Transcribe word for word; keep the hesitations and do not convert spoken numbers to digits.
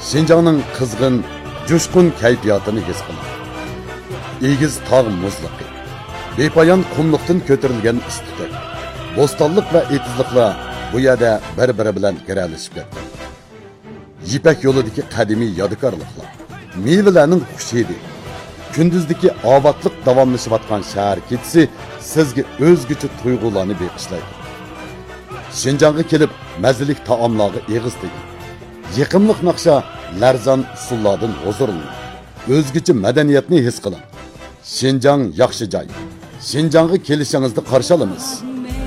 Şinjanның qizg'in, jo'shqin kayfiyatini his qiling. Egiz tog' muzliqi, bepoyon qumliqdan ko'tarilgan istiqlik, bo'stonliq va etizliqlar bu yerda bir-biri bilan giralashib ketdi. Yipak yo'lidagi qadimiy yodikorliklar, mevalarning xushidi, kunduzdagi obodlik davomlashayotgan shahar ketisi sizga o'zgacha tuyg'ularni beqishlaydi. Şinjanga kelib, mazalik taomlarga eg'iz teging. Yiqimliq naqsha larzon usullardan huzurlaning. O'zgacha madaniyatni his qiling. Şinjan yaxshi joy. Şinjanga kelishingizni qarshi olamiz.